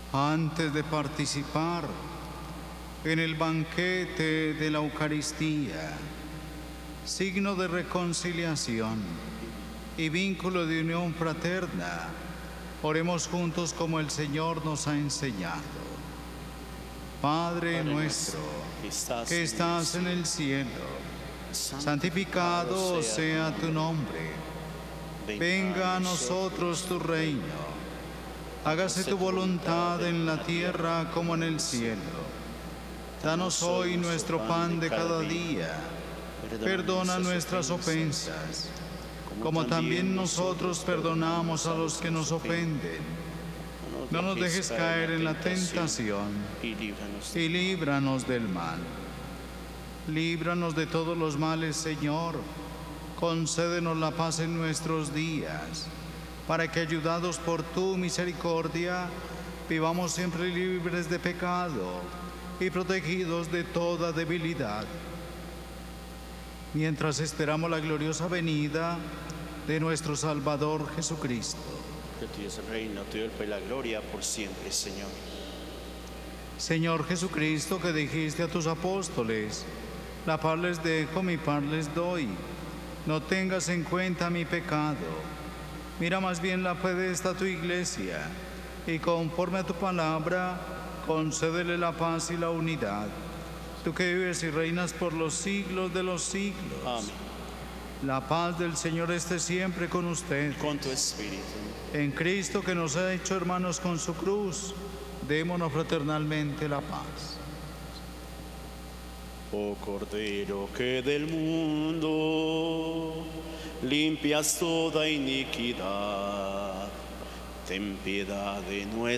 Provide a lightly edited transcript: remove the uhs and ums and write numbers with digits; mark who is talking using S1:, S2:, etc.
S1: Antes de participar en el banquete de la Eucaristía, signo de reconciliación y vínculo de unión fraterna, oremos juntos como el Señor nos ha enseñado. Padre nuestro, que estás en el cielo, santificado sea tu nombre. Venga a nosotros tu reino. Hágase tu voluntad en la tierra como en el cielo. Danos hoy nuestro pan de cada día. Perdona nuestras ofensas, como también nosotros perdonamos a los que nos ofenden. No nos dejes caer en la tentación y líbranos del mal. Líbranos de todos los males, Señor. Concédenos la paz en nuestros días, para que, ayudados por tu misericordia, vivamos siempre libres de pecado y protegidos de toda debilidad, mientras esperamos la gloriosa venida de nuestro Salvador Jesucristo.
S2: Que tuyo es el reino, tuyo el poder y la gloria por siempre, Señor.
S1: Señor Jesucristo, que dijiste a tus apóstoles: la paz les dejo, mi paz les doy. No tengas en cuenta mi pecado. Mira más bien la fe de esta tu iglesia, y conforme a tu palabra, concédele la paz y la unidad. Tú que vives y reinas por los siglos de los siglos.
S2: Amén.
S1: La paz del Señor esté siempre con usted.
S2: Con tu espíritu.
S1: En Cristo, que nos ha hecho hermanos con su cruz, démonos fraternalmente la paz.
S2: Oh Cordero, que del mundo limpias toda iniquidad, ten piedad de nuestra